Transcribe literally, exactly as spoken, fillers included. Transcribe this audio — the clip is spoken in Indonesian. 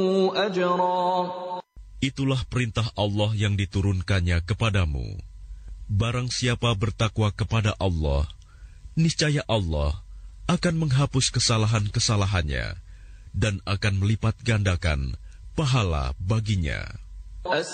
أجرا. Itulah perintah Allah yang diturunkannya kepadamu. Barang siapa bertakwa kepada Allah, niscaya Allah akan menghapus kesalahan-kesalahannya dan akan melipat gandakan pahala baginya.